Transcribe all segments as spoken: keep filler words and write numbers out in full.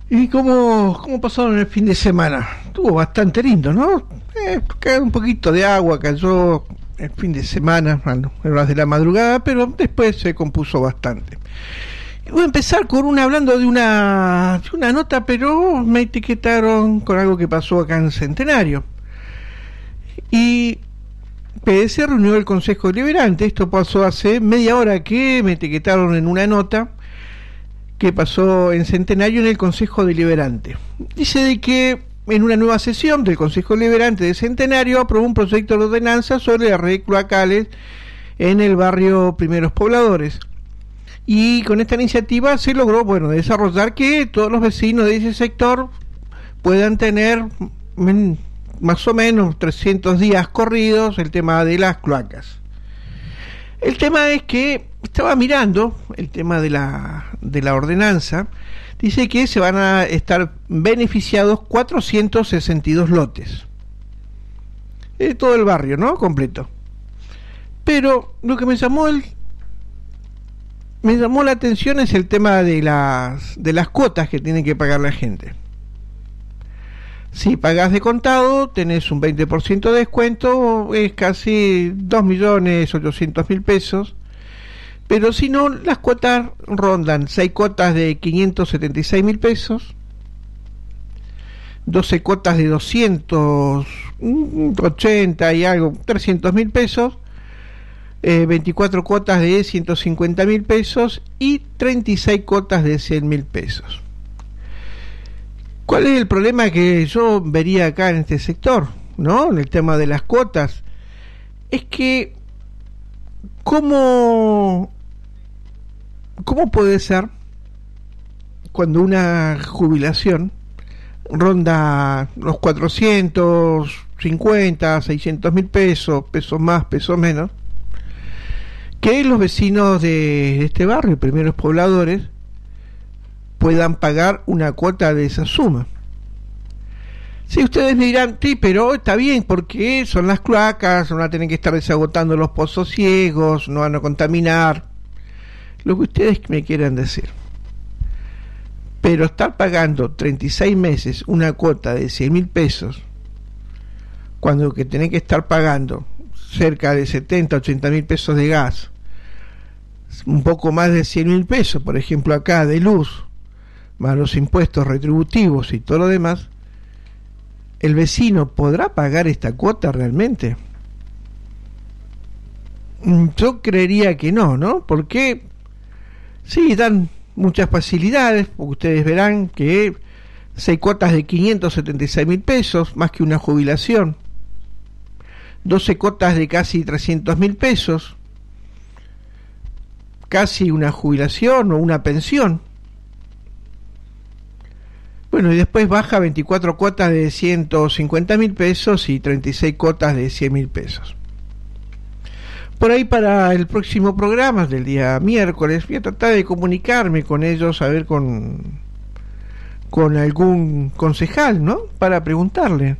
¿Y cómo, cómo pasaron el fin de semana? Estuvo bastante lindo, ¿no? Eh, cayó un poquito de agua, cayó el fin de semana, bueno, en horas de la madrugada, pero después se compuso bastante. Y voy a empezar con una, hablando de una, de una nota, pero me etiquetaron con algo que pasó acá en Centenario. Y P D C reunió el Consejo Deliberante. Esto pasó hace media hora que me etiquetaron en una nota que pasó en Centenario en el Consejo Deliberante. Dice de que en una nueva sesión del Consejo Deliberante de Centenario aprobó un proyecto de ordenanza sobre las redes cloacales en el barrio Primeros Pobladores. Y con esta iniciativa se logró, bueno, desarrollar que todos los vecinos de ese sector puedan tener mm, más o menos trescientos días corridos el tema de las cloacas. El tema es que estaba mirando el tema de la de la ordenanza. Dice que se van a estar beneficiados cuatrocientos sesenta y dos lotes de todo el barrio, ¿no? Completo. Pero lo que me llamó el me llamó la atención es el tema de las de las cuotas que tiene que pagar la gente. Si pagás de contado, tenés un veinte por ciento de descuento, es casi dos millones ochocientos mil pesos. Pero si no, las cuotas rondan seis cuotas de quinientos setenta y seis mil pesos, doce cuotas de doscientos ochenta y algo, trescientos mil pesos, eh, veinticuatro cuotas de ciento cincuenta mil pesos y treinta y seis cuotas de cien mil pesos. ¿Cuál es el problema que yo vería acá en este sector, ¿no? En el tema de las cuotas. Es que, ¿cómo, cómo puede ser cuando una jubilación ronda los cuatrocientos cincuenta, seiscientos mil pesos, pesos más, pesos menos, que los vecinos de este barrio, Primeros Pobladores, puedan pagar una cuota de esa suma? Si ustedes me dirán, sí, pero está bien, porque son las cloacas, no van a tener que estar desagotando los pozos ciegos, no van a contaminar, lo que ustedes me quieran decir. Pero estar pagando treinta y seis meses una cuota de cien mil pesos, cuando que tienen que estar pagando cerca de setenta, ochenta mil pesos de gas, un poco más de cien mil pesos, por ejemplo acá de luz, más los impuestos retributivos y todo lo demás, ¿el vecino podrá pagar esta cuota realmente? Yo creería que no, ¿no? Porque sí, dan muchas facilidades, porque ustedes verán que seis cuotas de quinientos setenta y seis mil pesos, más que una jubilación, doce cuotas de casi trescientos mil pesos, casi una jubilación o una pensión. Bueno, y después baja veinticuatro cuotas de ciento cincuenta mil pesos y treinta y seis cuotas de cien mil pesos. Por ahí para el próximo programa del día miércoles voy a tratar de comunicarme con ellos, a ver con, con algún concejal, ¿no? Para preguntarle.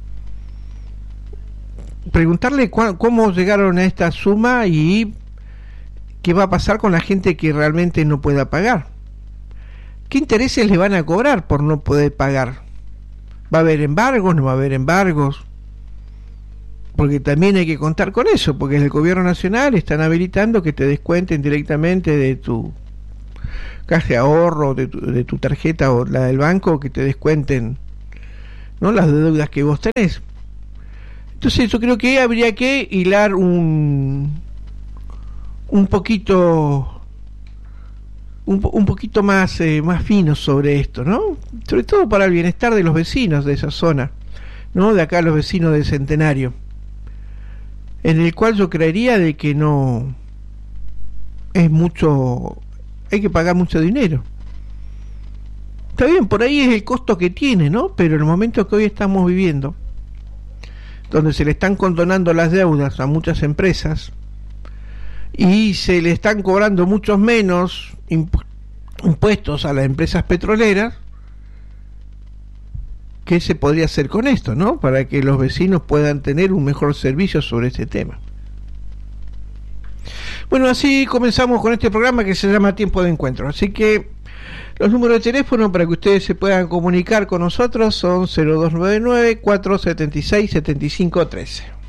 Preguntarle cu- cómo llegaron a esta suma y qué va a pasar con la gente que realmente no pueda pagar. ¿Qué intereses le van a cobrar por no poder pagar? ¿Va a haber embargos? ¿No va a haber embargos? Porque también hay que contar con eso, porque desde el gobierno nacional están habilitando que te descuenten directamente de tu caja de ahorro, de tu, de tu tarjeta o la del banco, que te descuenten, ¿no?, las deudas que vos tenés. Entonces yo creo que habría que hilar un un poquito Un, un poquito más eh, más fino sobre esto, ¿no? Sobre todo para el bienestar de los vecinos de esa zona, ¿no? De acá los vecinos del Centenario, en el cual yo creería de que no es mucho, hay que pagar mucho dinero. Está bien, por ahí es el costo que tiene, ¿no? Pero en el momento que hoy estamos viviendo, donde se le están condonando las deudas a muchas empresas y se le están cobrando muchos menos imp- impuestos a las empresas petroleras, ¿qué se podría hacer con esto, no? Para que los vecinos puedan tener un mejor servicio sobre este tema. Bueno, así comenzamos con este programa que se llama Tiempo de Encuentro. Así que los números de teléfono para que ustedes se puedan comunicar con nosotros son cero dos nueve nueve, cuatro siete seis, siete cinco uno tres.